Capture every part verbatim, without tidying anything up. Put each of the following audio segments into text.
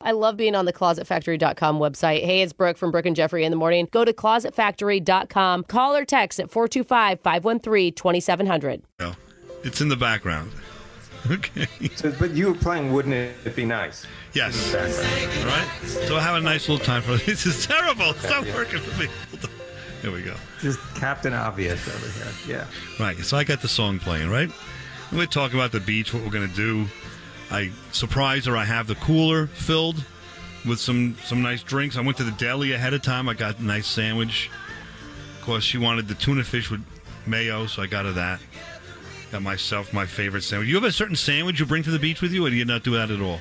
I love being on the closet factory dot com website. Hey, it's Brooke from Brooke and Jeffrey in the morning. Go to closet factory dot com. Call or text at four two five, five one three, two seven zero zero. No, it's in the background. Okay. So, but you were playing Wouldn't It Be Nice? Yes. All right. So I have a nice little time for this. Is terrible. It's not working for me. Here we go. Just Captain Obvious over here. Yeah. Right. So I got the song playing, right? We're talking about the beach, what we're going to do. I surprised her. I have the cooler filled with some, some nice drinks. I went to the deli ahead of time. I got a nice sandwich. Of course, she wanted the tuna fish with mayo, so I got her that. Got myself my favorite sandwich. You have a certain sandwich you bring to the beach with you, or do you not do that at all?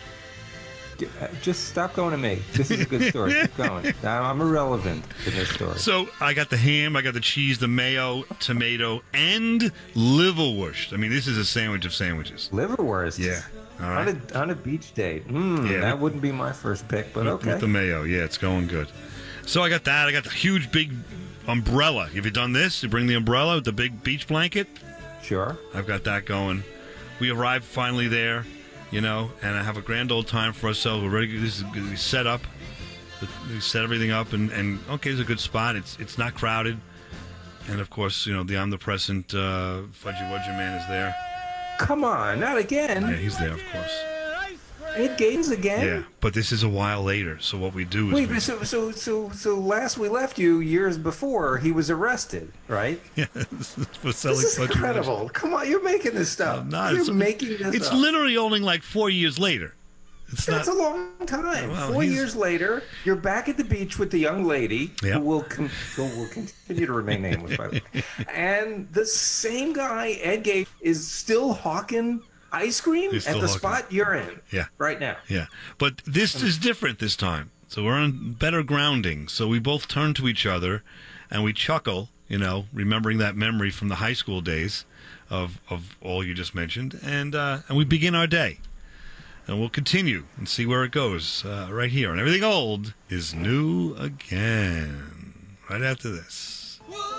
Just stop going to me. This is a good story. Keep going. I'm irrelevant in this story. So I got the ham, I got the cheese, the mayo, tomato, and liverwurst. I mean, this is a sandwich of sandwiches. Liverwurst? Yeah. All right. On a, on a beach date. Mm, yeah. That wouldn't be my first pick, but with, okay. With the mayo. Yeah, it's going good. So I got that. I got the huge, big umbrella. Have you done this? You bring the umbrella with the big beach blanket? Sure. I've got that going. We arrived finally there, you know, and I have a grand old time for ourselves. We're ready. This is set up. We set everything up, and, and okay, it's a good spot. It's it's not crowded, and of course, you know, the omnipresent uh, Fudgy Wudgy Man is there. Come on, not again. Yeah, he's there, of course. Ed Gaines again? Yeah, but this is a while later. So what we do is wait. we... So so so so last we left you years before he was arrested, right? Yeah, for selling this is Fudgy incredible. Wudgy. Come on, you're making this stuff. I'm not. You're It's, making this. It's up. literally only like four years later. It's That's not... a long time. Well, Four he's... years later, you're back at the beach with the young lady Yep. who will con- who will continue to remain nameless, by the way. And the same guy, Ed Gaines, is still hawking ice cream He's at still the hawking. spot you're in. Yeah. Right now. Yeah, but this is different this time. So we're on better grounding. So we both turn to each other, and we chuckle, you know, remembering that memory from the high school days of of all you just mentioned, and uh, and we begin our day. And we'll continue and see where it goes uh, right here. And everything old is new again. Right after this.